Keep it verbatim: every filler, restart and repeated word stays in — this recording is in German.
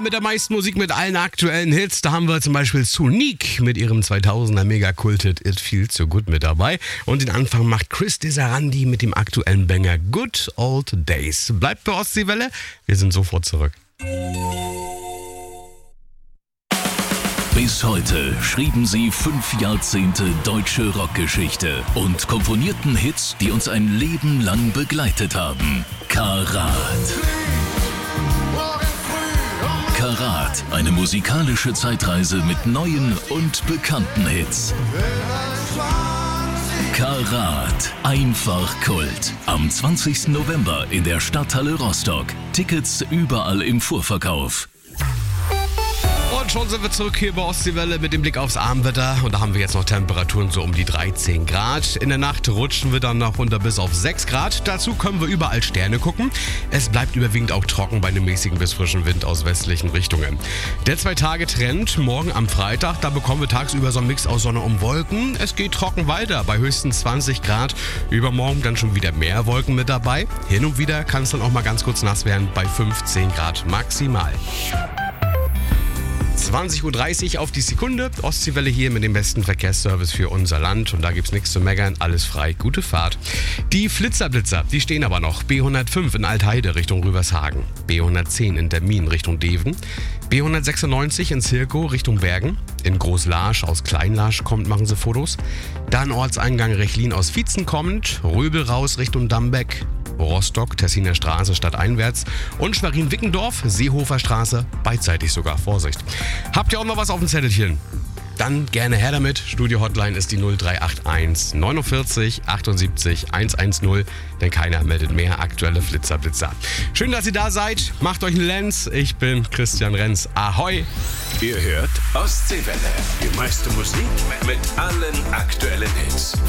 Mit der meisten Musik mit allen aktuellen Hits, da haben wir zum Beispiel Sonique mit ihrem zweitausender Mega-Kult-Hit It Feels So Good mit dabei. Und den Anfang macht Chris Desarandi mit dem aktuellen Banger Good Old Days. Bleibt bei Ostseewelle, wir sind sofort zurück. Bis heute schrieben sie fünf Jahrzehnte deutsche Rockgeschichte und komponierten Hits, die uns ein Leben lang begleitet haben. Karat. Karat, eine musikalische Zeitreise mit neuen und bekannten Hits. Karat, einfach Kult. Am zwanzigsten November in der Stadthalle Rostock. Tickets überall im Vorverkauf. Und schon sind wir zurück hier bei Ostseewelle mit dem Blick aufs Abendwetter. Und da haben wir jetzt noch Temperaturen so um die dreizehn Grad. In der Nacht rutschen wir dann noch runter bis auf sechs Grad. Dazu können wir überall Sterne gucken. Es bleibt überwiegend auch trocken bei einem mäßigen bis frischen Wind aus westlichen Richtungen. Der Zwei-Tage-Trend morgen am Freitag, da bekommen wir tagsüber so einen Mix aus Sonne und Wolken. Es geht trocken weiter bei höchstens zwanzig Grad. Übermorgen dann schon wieder mehr Wolken mit dabei. Hin und wieder kann es dann auch mal ganz kurz nass werden bei fünfzehn Grad maximal. zwanzig Uhr dreißig auf die Sekunde. Ostseewelle hier mit dem besten Verkehrsservice für unser Land. Und da gibt's nichts zu meckern. Alles frei. Gute Fahrt. Die Flitzerblitzer, die stehen aber noch. B hundertfünf in Altheide Richtung Rübershagen. B hundertzehn in Termin Richtung Deven. B hundertsechsundneunzig in Zirkow Richtung Bergen. In Großlarsch aus Kleinlarsch kommt, machen sie Fotos. Dann Ortseingang Rechlin aus Vietzen kommend. Röbel raus Richtung Dambeck. Rostock, Tessiner Straße stadteinwärts und Schwerin-Wickendorf, Seehofer Straße, beidseitig sogar, Vorsicht. Habt ihr auch noch was auf dem Zettelchen? Dann gerne her damit. Studio-Hotline ist die null drei acht eins neunundvierzig achtundsiebzig hundertzehn, denn keiner meldet mehr aktuelle Flitzerblitzer. Schön, dass ihr da seid. Macht euch einen Lenz. Ich bin Christian Renz. Ahoi! Ihr hört Ostseewelle. Die meiste Musik mit allen aktuellen Hits.